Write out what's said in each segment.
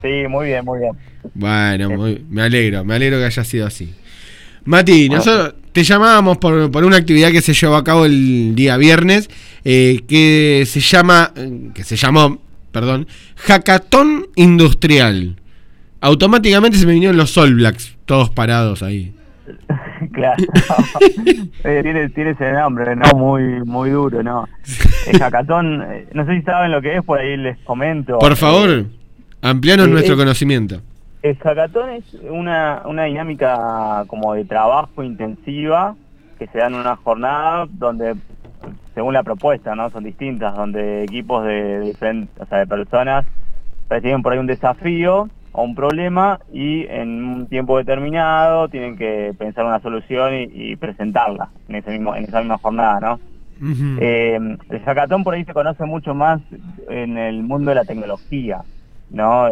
Sí, muy bien, muy bien. Bueno, Eh, me alegro que haya sido así. Mati, bueno, nosotros te llamábamos por una actividad que se llevó a cabo el día viernes, que se llamó, perdón, Hackathon Industrial. Automáticamente se me vinieron los All Blacks, todos parados ahí. claro. Tiene ese nombre, ¿no? Muy, muy duro, ¿no? El hackathon, no sé si saben lo que es, por ahí les comento. Por favor, amplianos nuestro conocimiento. El hackathon es una dinámica como de trabajo intensiva que se da en una jornada donde, según la propuesta, ¿no? Son distintas, donde equipos de diferentes, o sea, de personas reciben por ahí un desafío o un problema y en un tiempo determinado tienen que pensar una solución y presentarla en esa misma jornada, ¿no? Ujú. El hackathon por ahí se conoce mucho más en el mundo de la tecnología, ¿no?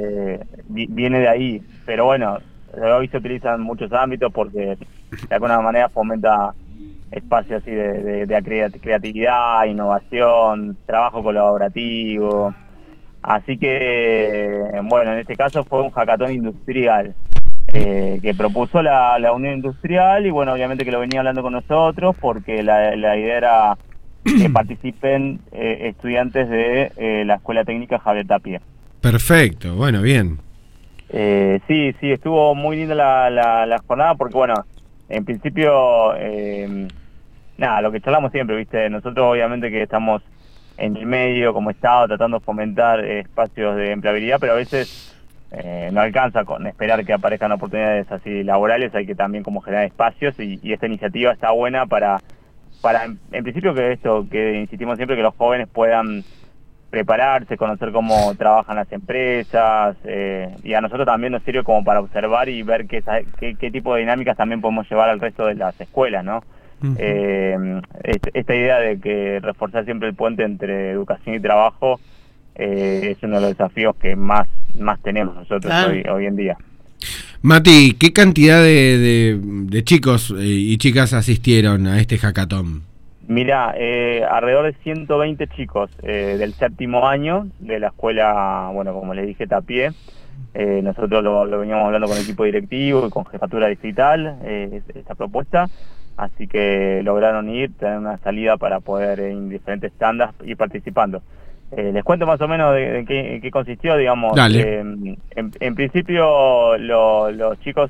Viene de ahí, pero bueno, hoy se utiliza en muchos ámbitos porque de alguna manera fomenta espacios así de creatividad, innovación, trabajo colaborativo. Así que, bueno, en este caso fue un hackathon industrial que propuso la Unión Industrial y bueno, obviamente que lo venía hablando con nosotros porque la idea era que participen estudiantes de la Escuela Técnica Javier Tapia. Perfecto, bueno, bien. Sí, sí, estuvo muy linda la jornada porque bueno, en principio, nada, lo que charlamos siempre, ¿viste? Nosotros obviamente que estamos en el medio como Estado tratando de fomentar espacios de empleabilidad, pero a veces no alcanza con esperar que aparezcan oportunidades así laborales, hay que también como generar espacios y esta iniciativa está buena para en principio que esto, que insistimos siempre, que los jóvenes puedan prepararse, conocer cómo trabajan las empresas y a nosotros también nos sirve como para observar y ver qué tipo de dinámicas también podemos llevar al resto de las escuelas, ¿no? Ujú. Esta idea de que reforzar siempre el puente entre educación y trabajo es uno de los desafíos que más tenemos nosotros Claro. hoy en día. Mati, ¿qué cantidad de chicos y chicas asistieron a este hackathon? Mira, alrededor de 120 chicos del séptimo año de la escuela, bueno, como les dije, Tapié. Nosotros lo veníamos hablando con el equipo directivo y con jefatura distrital, esta propuesta. Así que lograron tener una salida para poder en diferentes tandas ir participando. Les cuento más o menos en qué consistió, digamos. Dale. En principio los chicos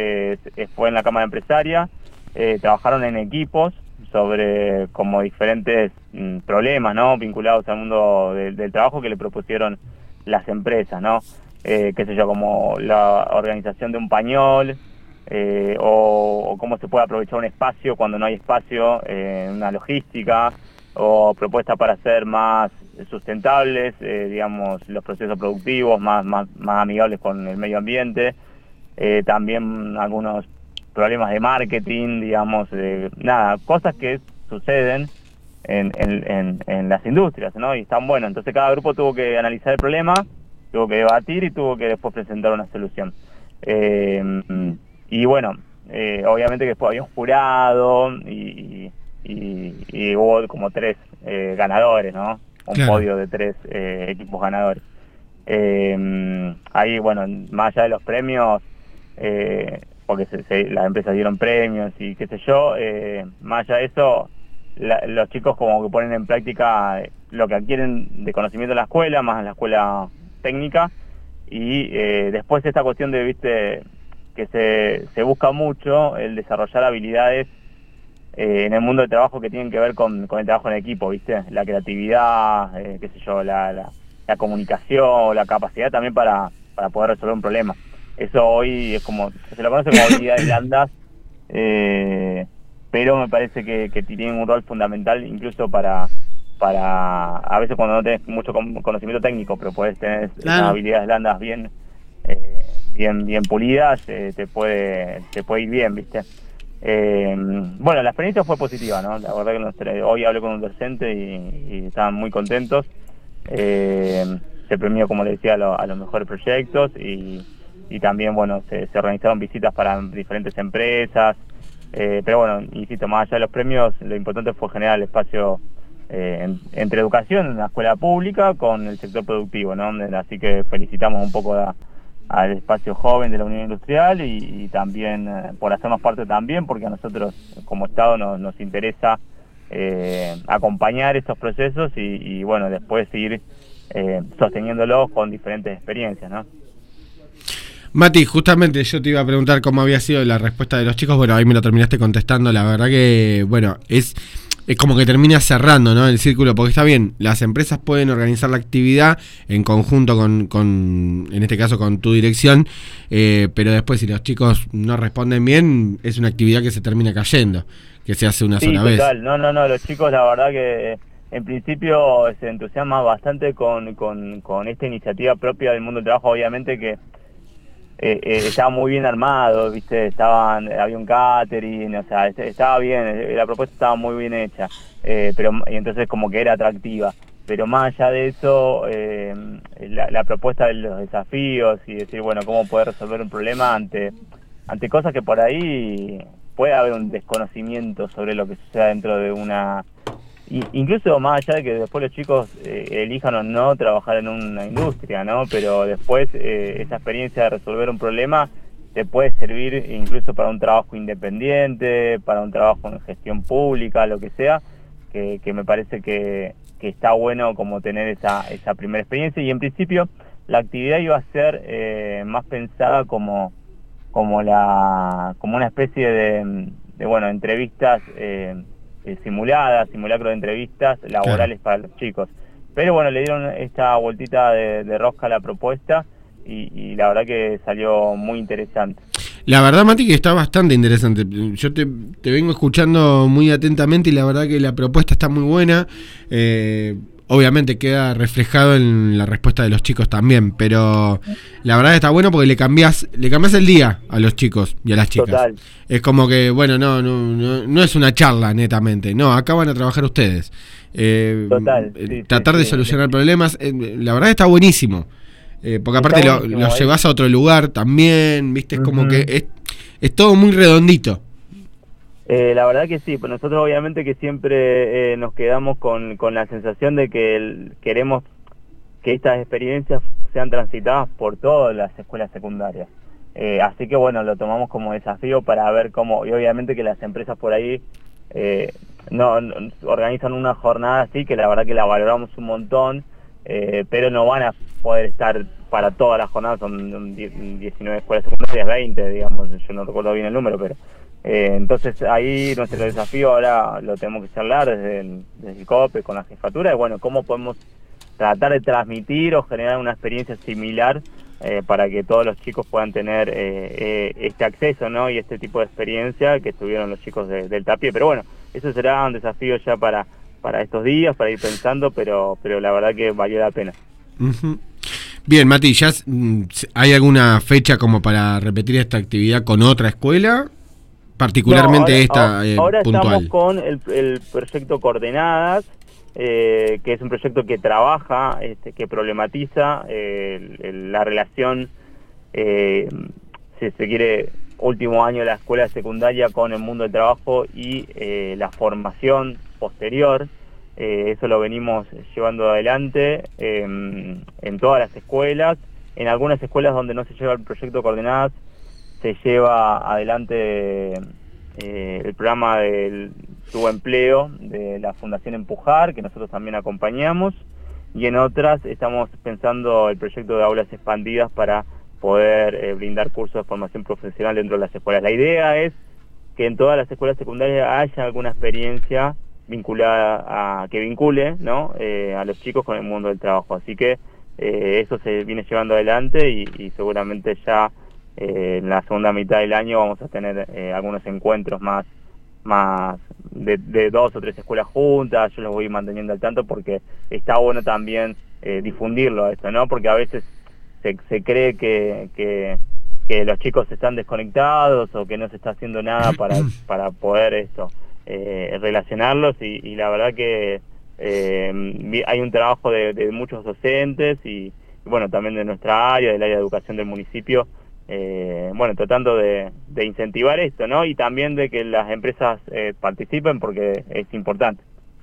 fue en la Cámara Empresaria, trabajaron en equipos sobre como diferentes problemas, ¿no? Vinculados al mundo del trabajo que le propusieron las empresas, ¿no? Qué sé yo, como la organización de un pañol, o cómo se puede aprovechar un espacio cuando no hay espacio, una logística, o propuestas para hacer más sustentables, digamos, los procesos productivos, más amigables con el medio ambiente. También algunos problemas de marketing, digamos, nada, cosas que suceden en las industrias, ¿no? Y están buenos. Entonces cada grupo tuvo que analizar el problema, tuvo que debatir y tuvo que después presentar una solución. Y bueno, obviamente que después había un jurado y hubo como tres ganadores, ¿no? Un Claro. podio de tres equipos ganadores. Ahí, bueno, más allá de los premios, porque las empresas dieron premios y qué sé yo, más allá de eso, los chicos como que ponen en práctica lo que adquieren de conocimiento en la escuela, más en la escuela técnica, y después esta cuestión de, viste, que se busca mucho el desarrollar habilidades en el mundo del trabajo que tienen que ver con el trabajo en equipo, ¿viste? La creatividad, qué sé yo, la comunicación, la capacidad también para poder resolver un problema. Eso hoy es como, se lo conoce como habilidades blandas, pero me parece que tienen un rol fundamental incluso a veces cuando no tenés mucho conocimiento técnico, pero puedes tener esas Claro. habilidades blandas bien pulidas, te puede ir bien, ¿viste? Bueno, la experiencia fue positiva, ¿no? La verdad que hoy hablé con un docente y estaban muy contentos. Se premió, como le decía, a los mejores proyectos y también, bueno, se organizaron visitas para diferentes empresas. Pero bueno, insisto, más allá de los premios, lo importante fue generar el espacio entre educación en la escuela pública con el sector productivo, ¿no? Así que felicitamos un poco al espacio joven de la Unión Industrial y también por hacernos parte también, porque a nosotros como Estado nos interesa acompañar estos procesos y bueno, después ir sosteniéndolos con diferentes experiencias, ¿no? Mati, justamente yo te iba a preguntar cómo había sido la respuesta de los chicos. Bueno, ahí me lo terminaste contestando. La verdad que, bueno, es como que termina cerrando, ¿no?, el círculo, porque está bien, las empresas pueden organizar la actividad en conjunto con en este caso, con tu dirección, pero después si los chicos no responden bien, es una actividad que se termina cayendo, que se hace una sola vez. No, los chicos la verdad que en principio se entusiasman bastante con esta iniciativa propia del mundo del trabajo, obviamente que estaba muy bien armado, ¿viste? Había un catering, o sea, estaba bien, la propuesta estaba muy bien hecha, y entonces como que era atractiva. Pero más allá de eso, la propuesta de los desafíos y decir, bueno, cómo poder resolver un problema ante cosas que por ahí puede haber un desconocimiento sobre lo que sucede dentro de una... Incluso más allá de que después los chicos elijan o no trabajar en una industria, ¿no? Pero después esa experiencia de resolver un problema te puede servir incluso para un trabajo independiente, para un trabajo en gestión pública, lo que sea, que me parece que está bueno como tener esa primera experiencia. Y en principio la actividad iba a ser más pensada como una especie de bueno, entrevistas simulacro de entrevistas laborales, claro, para los chicos. Pero bueno, le dieron esta vueltita de rosca a la propuesta y la verdad que salió muy interesante. La verdad, Mati, que está bastante interesante. Yo te vengo escuchando muy atentamente y la verdad que la propuesta está muy buena. Obviamente queda reflejado en la respuesta de los chicos también, pero la verdad está bueno porque le cambiás el día a los chicos y a las chicas. Total. Es como que, bueno, no es una charla netamente, no, acá van a trabajar ustedes. Total. Tratar de solucionar problemas, la verdad está buenísimo. Porque aparte lo llevas a otro lugar también, ¿viste? Es como que es todo muy redondito. La verdad que sí, pues nosotros obviamente que siempre nos quedamos con la sensación de que queremos que estas experiencias sean transitadas por todas las escuelas secundarias. Así que bueno, lo tomamos como desafío para ver cómo, y obviamente que las empresas por ahí no organizan una jornada así, que la verdad que la valoramos un montón, pero no van a poder estar para todas las jornadas, son 19 escuelas secundarias, 20, digamos, yo no recuerdo bien el número, pero... entonces ahí nuestro desafío ahora lo tenemos que charlar desde el COPE con la jefatura, y bueno, cómo podemos tratar de transmitir o generar una experiencia similar para que todos los chicos puedan tener este acceso, ¿no? Y este tipo de experiencia que tuvieron los chicos del Tapié. Pero bueno, eso será un desafío ya para estos días, para ir pensando, pero la verdad que valió la pena. Uh-huh. Bien, Mati, ¿ya hay alguna fecha como para repetir esta actividad con otra escuela? Particularmente ahora puntual. Estamos con el proyecto Coordenadas, que es un proyecto que trabaja, que problematiza la relación, si se quiere, último año de la escuela secundaria con el mundo del trabajo y la formación posterior. Eso lo venimos llevando adelante en todas las escuelas. En algunas escuelas donde no se lleva el proyecto Coordenadas, se lleva adelante el programa del subempleo de la Fundación Empujar, que nosotros también acompañamos, y en otras estamos pensando el proyecto de aulas expandidas para poder brindar cursos de formación profesional dentro de las escuelas. La idea es que en todas las escuelas secundarias haya alguna experiencia vinculada que vincule, ¿no?, a los chicos con el mundo del trabajo. Así que eso se viene llevando adelante y seguramente ya en la segunda mitad del año vamos a tener algunos encuentros más de 2 o 3 escuelas juntas. Yo los voy manteniendo al tanto porque está bueno también difundirlo esto, ¿no? Porque a veces se cree que los chicos están desconectados o que no se está haciendo nada para poder relacionarlos y la verdad que hay un trabajo de muchos docentes y bueno, también de nuestra área, del área de educación del municipio, bueno, tratando de incentivar esto, ¿no? Y también de que las empresas participen porque es importante.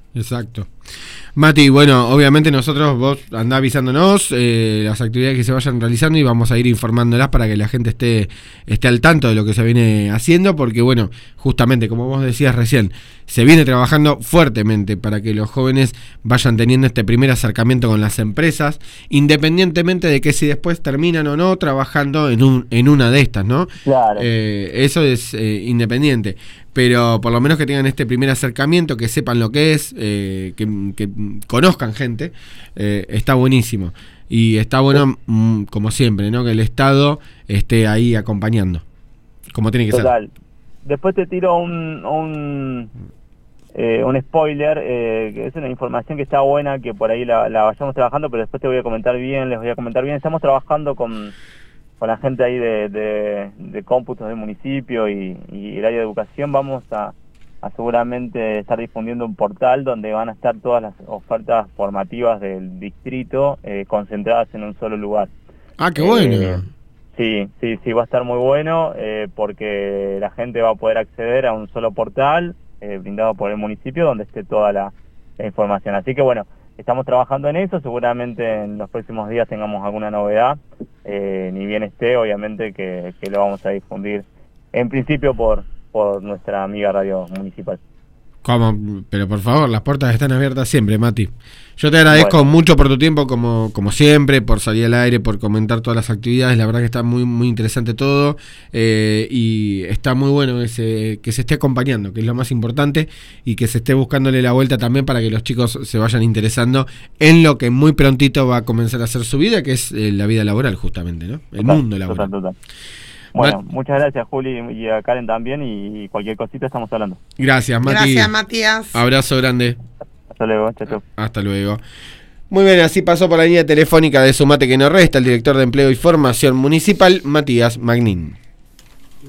Exacto. Mati, bueno, obviamente vos andá avisándonos las actividades que se vayan realizando y vamos a ir informándolas para que la gente esté al tanto de lo que se viene haciendo, porque bueno, justamente como vos decías recién, se viene trabajando fuertemente para que los jóvenes vayan teniendo este primer acercamiento con las empresas, independientemente de que si después terminan o no trabajando en una de estas, ¿no? Claro. Eso es independiente. Pero por lo menos que tengan este primer acercamiento, que sepan lo que es, que conozcan gente, está buenísimo. Y está bueno, como siempre, ¿no? Que el Estado esté ahí acompañando, como tiene que Total. ser. Después te tiro un spoiler, que es una información que está buena, que por ahí la vayamos trabajando, pero después les voy a comentar bien. Estamos trabajando con la gente ahí de cómputos del municipio y el área de educación. Vamos a seguramente estar difundiendo un portal donde van a estar todas las ofertas formativas del distrito concentradas en un solo lugar. Ah, qué bueno. Sí, va a estar muy bueno porque la gente va a poder acceder a un solo portal brindado por el municipio donde esté toda la información. Así que bueno, estamos trabajando en eso, seguramente en los próximos días tengamos alguna novedad, ni bien esté, obviamente que lo vamos a difundir en principio por nuestra amiga radio municipal. ¿Cómo? Pero por favor, las puertas están abiertas siempre, Mati. Yo te agradezco mucho por tu tiempo, como siempre, por salir al aire, por comentar todas las actividades. La verdad que está muy muy interesante todo, y está muy bueno que se esté acompañando, que es lo más importante, y que se esté buscándole la vuelta también para que los chicos se vayan interesando en lo que muy prontito va a comenzar a ser su vida, que es la vida laboral, justamente, ¿no? El mundo laboral. Total. Bueno, muchas gracias, Juli, y a Karen también, y cualquier cosita estamos hablando. Gracias, Mati. Gracias, Matías. Abrazo grande. Hasta luego, chao. Hasta luego. Muy bien, así pasó por la línea telefónica de Sumate que no resta el director de Empleo y Formación Municipal, Matías Magnin.